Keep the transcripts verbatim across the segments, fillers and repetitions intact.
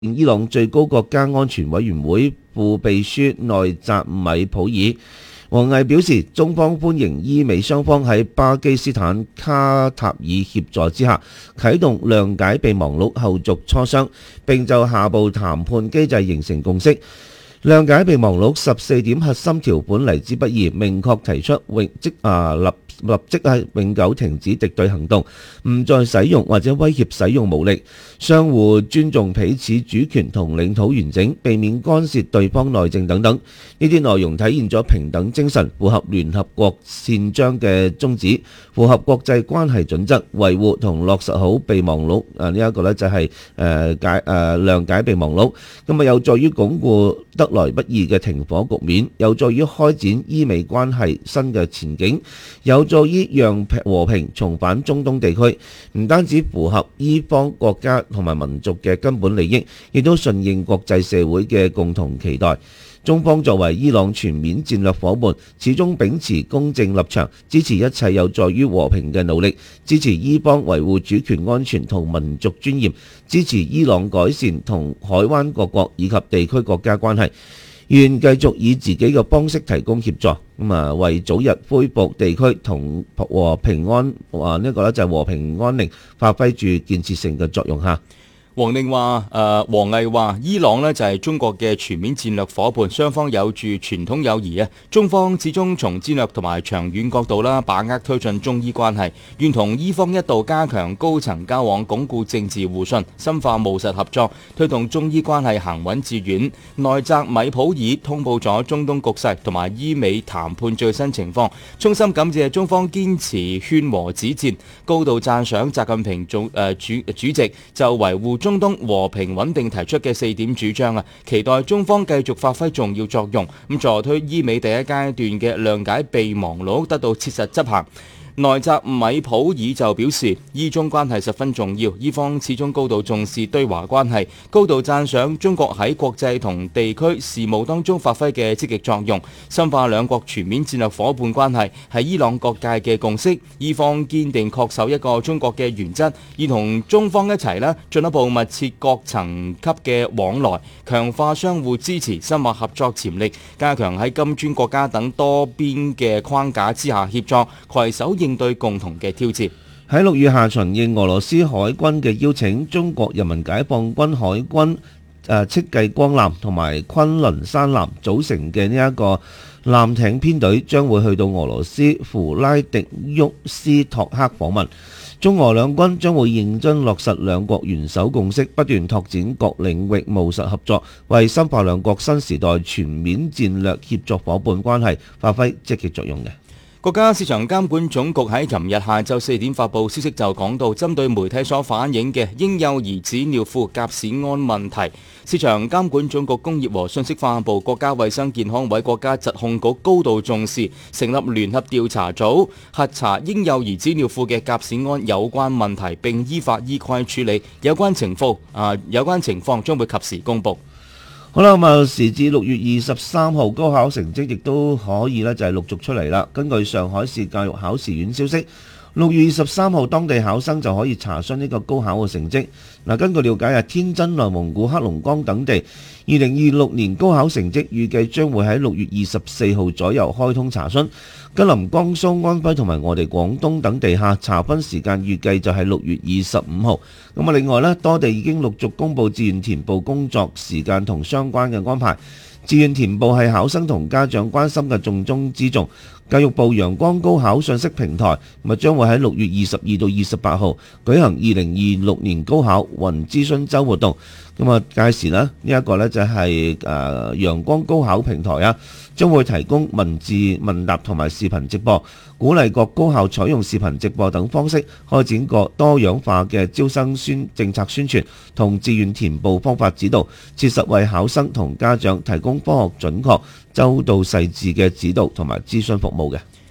伊朗最高國家安全委員會副秘書內扎米普爾。王毅表示，中方歡迎伊美雙方喺巴基斯坦卡塔爾協助之下，啟動諒解備忘錄後續磋商，並就下步談判機制形成共識。諒解備忘錄十四點核心條款嚟之不易，明確提出永即啊立立即係永久停止敵對行動，唔再使用或者威脅使用武力，相互尊重彼此主權同領土完整，避免干涉對方內政等等。呢啲內容體現咗平等精神，符合聯合國憲章嘅宗旨，符合國際關係準則，維護同落實好備忘錄。啊，呢一個呢就係誒解誒諒解備忘錄，咁啊有助於鞏固得來不易嘅停火局面，有助於開展伊美關係新嘅前景，有助於讓和平重返中東地區，唔單止符合伊方國家同埋民族嘅根本利益，亦都順應國際社會嘅共同期待。中方作為伊朗全面戰略夥伴，始終秉持公正立場，支持一切有助於和平嘅努力，支持伊方維護主權安全同民族尊嚴，支持伊朗改善同海灣各國以及地區國家關係，願繼續以自己嘅方式提供協助，咁啊為早日恢復地區同和平安，啊呢個咧就係和平安寧，發揮住建設性嘅作用嚇。 王寧話：誒、呃，王毅話，伊朗呢就係中國嘅全面戰略夥伴，雙方有住傳統友誼啊。中方始終從戰略同埋長遠角度啦，把握推進中伊關係，願同伊方一道加強高層交往，鞏固政治互信，深化務實合作，推動中伊關係行穩致遠。內澤米普爾通報咗中東局勢同埋伊美談判最新情況，衷心感謝中方堅持勸和止戰，高度讚賞習近平總誒、呃、主主席就維護中東和平穩定提出嘅四點主張啊，期待中方繼續發揮重要作用，咁助推伊美第一階段嘅諒解備忘錄得到切實執行。內澤米普爾就表示，伊中關係十分重要，伊方始終高度重視對華關係，高度讚賞中國喺國際同地區事務當中發揮嘅積極作用，深化兩國全面戰略夥伴關係係伊朗各界嘅共識，伊方堅定恪守一個中國嘅原則，要同中方一齊咧進一步密切各層級嘅往來，強化相互支持，深化合作潛力，加強喺金磚國家等多邊嘅框架之下協作，攜手應對共同嘅挑戰。 喺六月下旬，應俄羅斯海軍嘅邀請，中國人民解放軍海軍誒戚繼光艦同埋昆崙山艦組成嘅呢一個艦艇編隊，將會去到俄羅斯弗拉迪沃斯托克訪問。中俄兩軍將會認真落實兩國元首共識，不斷拓展各領域務實合作，為深化兩國新時代全面戰略協作夥伴關係發揮積極作用嘅。 國家市場監管總局喺琴日下晝四點發布消息，就講到針對媒體所反映嘅嬰幼兒紙尿褲甲酰胺問題，市場監管總局工業和信息化部、國家衛生健康委、國家疾控局高度重視，成立聯合調查組，核查嬰幼兒紙尿褲嘅甲酰胺有關問題，並依法依規處理有關情況。啊，有關情況將會及時公佈。 好啦，咁啊，時至六月二十三號，高考成績亦都可以咧，就係陸續出嚟啦。根據上海市教育考試院消息，六月二十三號當地考生就可以查詢呢個高考嘅成績。嗱，根據了解啊，天津、內蒙古、黑龍江等地二零二六年高考成績預計將會喺六月二十四號左右開通查詢。吉林、江蘇、安徽同埋我哋廣東等地下查分時間預計就係六月二十五號。咁啊，另外呢，多地已經陸續公布志願填報工作時間同相關嘅安排。志願填報係考生同家長關心嘅重中之重。教育部陽光高考信息平台咁啊，將會喺六月二十二到二十八號舉行二零二六年高考雲諮詢週活動。咁啊，屆時呢，呢一個呢就係誒陽光高考平台啊，將會提供文字問答同埋視頻直播，鼓勵各高校採用視頻直播等方式開展個多樣化嘅招生宣政策宣傳同志願填報方法指導，切實為考生同家長提供科學準確、周到細緻嘅指導同埋諮詢服務嘅。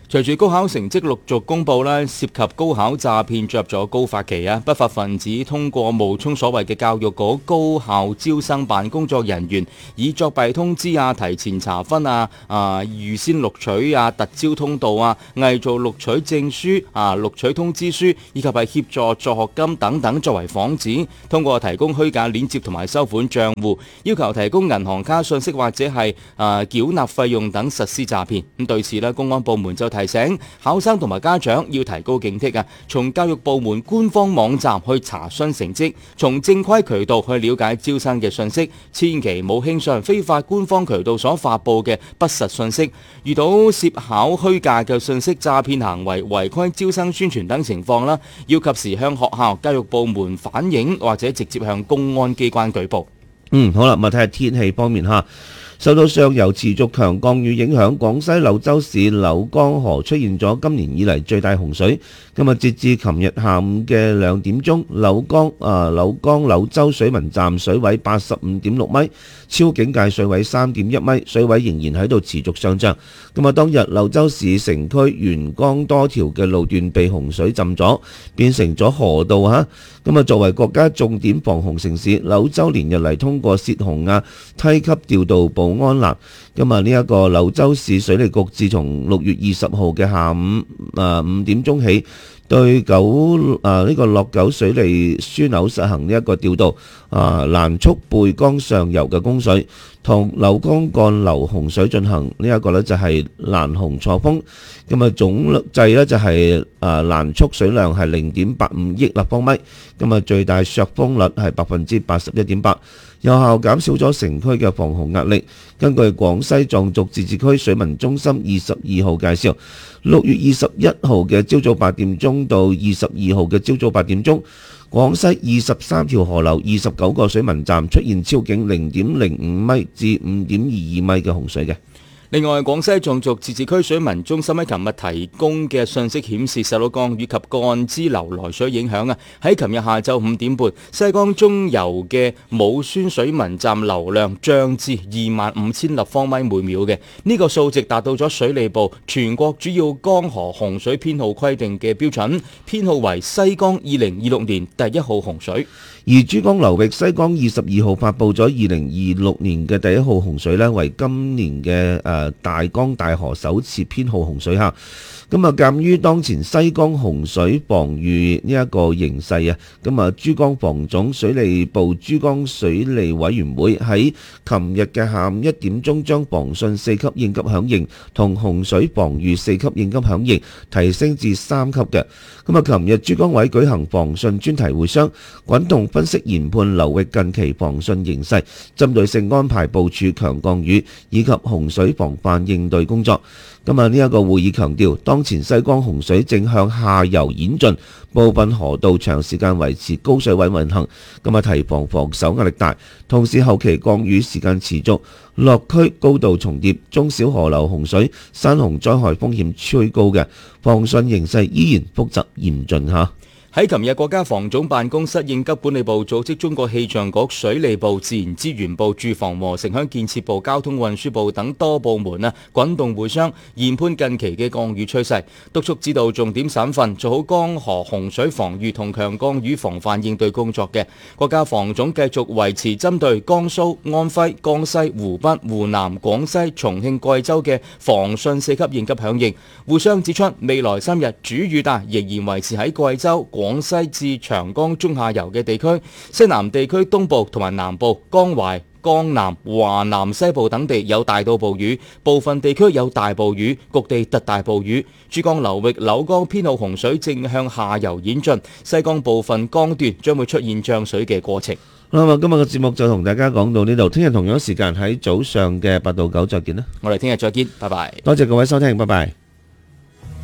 隨住高考成績陸續公佈啦，涉及高考詐騙進入咗高發期啊！不法分子通過冒充所謂嘅教育局高校招生辦工作人員，以作弊通知啊、提前查分啊、啊預先錄取啊、特招通道啊、偽造錄取證書啊、錄取通知書以及係協助助學金等等作為幌子，通過提供虛假鏈接同埋收款帳戶，要求提供銀行卡信息或者係啊繳納費用等實施詐騙。咁對此呢，公安部門就提醒考生同埋家長要提高警惕啊！從教育部門官方網站去查詢成績，從正規渠道去了解招生嘅信息，千祈冇輕信非法官方渠道所發佈嘅不實信息。遇到涉考虛假嘅信息、詐騙行為、違規招生宣傳等情況啦，要及時向學校、教育部門反映，或者直接向公安機關舉報。 嗯，好啦，咁睇下天氣方面嚇。受到上游持續強降雨影響，廣西柳州市柳江河出現咗今年以嚟最大洪水。今日截至琴日下午嘅兩點鐘，柳江啊柳江柳州水文站水位八十五點六米，超警戒水位三點一米，水位仍然喺度持續上漲。咁啊，當日柳州市城區沿江多條嘅路段被洪水浸咗，變成咗河道嚇。咁啊，作為國家重點防洪城市，柳州連日嚟通過泄洪啊、梯級調度保安欄。咁啊，呢一個柳州市水利局自從六月二十號嘅下午啊五點鐘起，對九啊呢個洛九水利樞紐實行呢一個調度啊攔促背江上游嘅供水，同柳江幹流洪水進行呢一個呢就係攔洪錯峰。咁啊，總計呢就係啊攔促水量係零點八五億立方米。咁啊，最大削峰率係百分之八十一點八，有效減少咗城區嘅防洪壓力。根據廣西壯族自治區水文中心二十二號介紹，六月二十一號嘅朝早八點鐘到二十二號嘅朝早八點鐘，廣西二十三條河流、二十九個水文站出現超警零點零五米至五點二二米嘅洪水嘅。 另外，廣西壯族自治區水文中心喺琴日提供嘅信息顯示，受到降雨及幹支流來水影響啊，喺琴日下晝五點半，西江中游嘅武宣水文站流量漲至二萬五千立方米每秒嘅，呢、這個數值達到咗水利部全國主要江河洪水編號規定嘅標準，編號為西江二零二六年第一號洪水。 而珠江流域西江二十二號發布咗二零二六年嘅第一號洪水呢，為今年嘅誒、呃、大江大河首次編號洪水嚇。咁啊，鑑於當前西江洪水防禦呢一個形勢啊，咁啊，珠江防總水利部珠江水利委員會喺琴日嘅下午一點鐘將防汛四級應急響應同洪水防禦四級應急響應提升至三級嘅。咁啊，琴日珠江委舉行防汛專題會商，滾動分析研判流域近期防汛形勢，針對性安排部署強降雨以及洪水防範應對工作。咁啊，呢一個會議強調，當前西江洪水正向下游演進，部分河道長時間維持高水位運行，咁啊提防防守壓力大。同時後期降雨時間持續，落區高度重疊，中小河流洪水、山洪災害風險趨高嘅，防汛形勢依然複雜嚴峻嚇。 喺琴日，國家防總辦公室、應急管理部組織中國氣象局、水利部、自然資源部、住房和城鄉建設部、交通運輸部等多部門啊，滾動會商，研判近期嘅降雨趨勢，督促指導重點省份做好江河洪水防禦同強降雨防範應對工作嘅。國家防總繼續維持針對江蘇、安徽、江西、湖北、湖南、廣西、重慶、貴州嘅防汛四級應急響應。會商指出，未來三日主雨帶仍然維持喺貴州、廣西至長江中下游嘅地區，西南地區東部同埋南部、江淮、江南、華南西部等地有大到暴雨，部分地區有大暴雨，局地特大暴雨。珠江流域柳江編號洪水正向下游演進，西江部分江段將會出現漲水嘅過程。 好啦，今日嘅節目就同大家講到呢度，聽日同樣時間喺早上嘅八到九再見啦。 我哋聽日再見，拜拜。 多謝各位收聽，拜拜。